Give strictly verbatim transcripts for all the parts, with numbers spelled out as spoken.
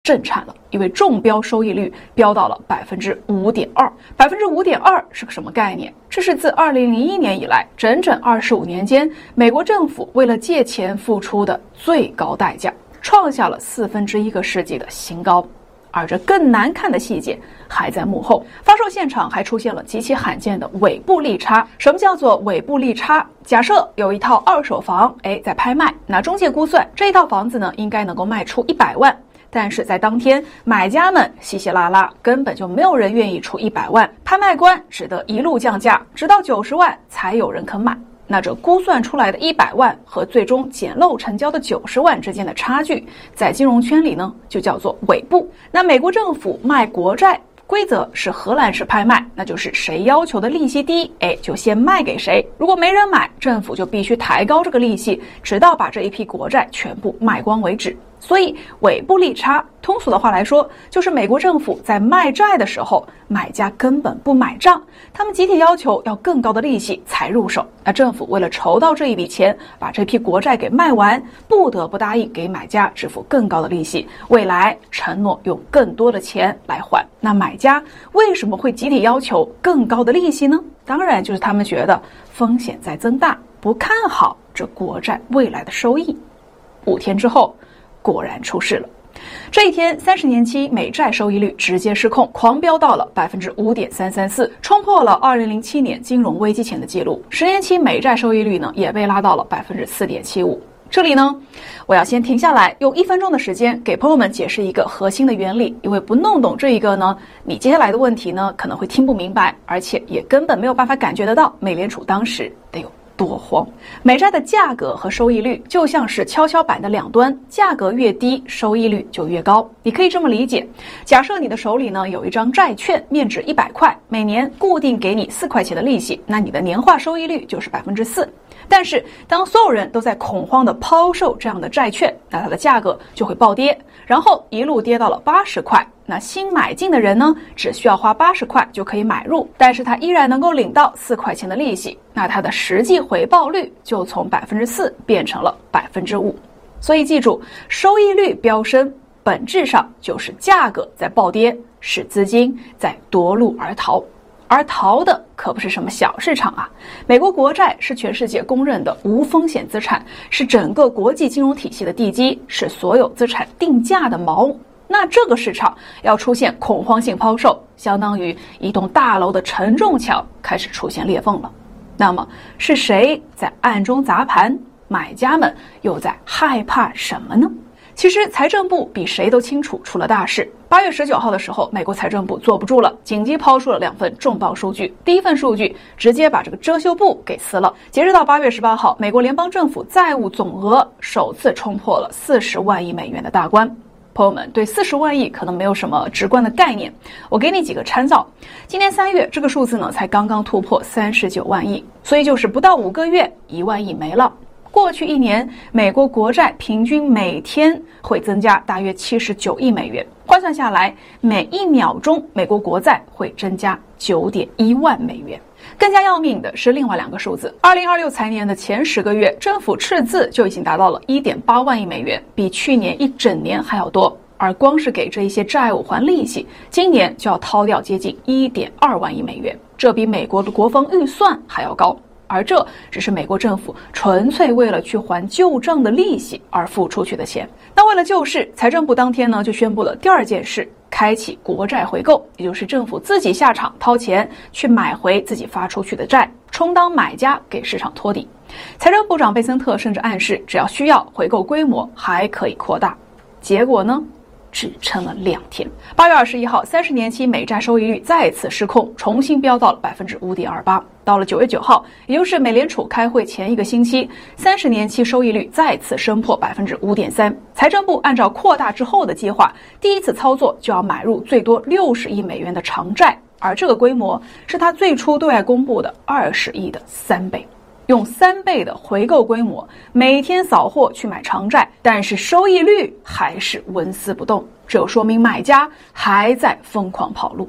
震颤了，因为中标收益率飙到了百分之五点二。百分之五点二是个什么概念？这是自二零零一年以来整整二十五年间，美国政府为了借钱付出的最高代价，创下了四分之一个世纪的新高。而这更难看的细节还在幕后，发售现场还出现了极其罕见的尾部利差。什么叫做尾部利差？假设有一套二手房，哎，在拍卖，那中介估算这一套房子呢，应该能够卖出一百万。但是在当天，买家们稀稀拉拉，根本就没有人愿意出一百万，拍卖官只得一路降价，直到九十万才有人肯买。那这估算出来的一百万和最终捡漏成交的九十万之间的差距，在金融圈里呢，就叫做尾部。那美国政府卖国债规则是荷兰式拍卖，那就是谁要求的利息低，哎，就先卖给谁。如果没人买，政府就必须抬高这个利息，直到把这一批国债全部卖光为止。所以尾部利差，通俗的话来说，就是美国政府在卖债的时候，买家根本不买账，他们集体要求要更高的利息才入手。那政府为了筹到这一笔钱，把这批国债给卖完，不得不答应给买家支付更高的利息，未来承诺用更多的钱来还。那买家为什么会集体要求更高的利息呢？当然就是他们觉得风险在增大，不看好这国债未来的收益。五天之后，果然出事了。这一天，三十年期美债收益率直接失控，狂飙到了百分之五点三三四，冲破了二零零七年金融危机前的记录。十年期美债收益率呢，也被拉到了百分之四点七五。这里呢，我要先停下来，用一分钟的时间给朋友们解释一个核心的原理，因为不弄懂这一个呢，你接下来的问题呢可能会听不明白，而且也根本没有办法感觉得到美联储当时得有多慌。美债的价格和收益率就像是跷跷板的两端，价格越低，收益率就越高。你可以这么理解，假设你的手里呢有一张债券，面值一百块，每年固定给你四块钱的利息，那你的年化收益率就是百分之四。但是当所有人都在恐慌的抛售这样的债券，那它的价格就会暴跌，然后一路跌到了八十块。那新买进的人呢，只需要花八十块就可以买入，但是他依然能够领到四块钱的利息，那他的实际回报率就从百分之四变成了百分之五。所以记住，收益率飙升本质上就是价格在暴跌，是资金在夺路而逃。而逃的可不是什么小市场啊！美国国债是全世界公认的无风险资产，是整个国际金融体系的地基，是所有资产定价的锚。那这个市场要出现恐慌性抛售，相当于一栋大楼的承重墙开始出现裂缝了。那么是谁在暗中砸盘？买家们又在害怕什么呢？其实财政部比谁都清楚出了大事。八月十九号的时候，美国财政部坐不住了，紧急抛出了两份重磅数据。第一份数据直接把这个遮羞布给撕了。截止到八月十八号，美国联邦政府债务总额首次冲破了四十万亿美元的大关。朋友们对四十万亿可能没有什么直观的概念，我给你几个参照。今年三月这个数字呢才刚刚突破三十九万亿，所以就是不到五个月，一万亿没了。过去一年，美国国债平均每天会增加大约七十九亿美元，换算下来，每一秒钟美国国债会增加九点一万美元。更加要命的是另外两个数字，二零二六财年的前十个月，政府赤字就已经达到了一点八万亿美元，比去年一整年还要多。而光是给这一些债务还利息，今年就要掏掉接近一点二万亿美元，这比美国的国防预算还要高。而这只是美国政府纯粹为了去还旧账的利息而付出去的钱。那为了救市，财政部当天呢就宣布了第二件事，开启国债回购，也就是政府自己下场掏钱去买回自己发出去的债，充当买家给市场托底。财政部长贝森特甚至暗示，只要需要，回购规模还可以扩大。结果呢，只撑了两天。八月二十一号，三十年期美债收益率再次失控，重新飙到了百分之五点二八。到了九月九号，也就是美联储开会前一个星期，三十年期收益率再次升破百分之五点三。财政部按照扩大之后的计划，第一次操作就要买入最多六十亿美元的长债，而这个规模是他最初对外公布的二十亿的三倍。用三倍的回购规模，每天扫货去买长债，但是收益率还是纹丝不动，这就说明买家还在疯狂跑路。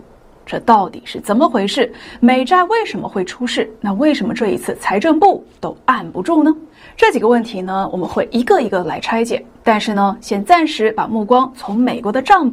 这到底是怎么回事？美债为什么会出事？那为什么这一次财政部都按不住呢？这几个问题呢，我们会一个一个来拆解。但是呢，先暂时把目光从美国的账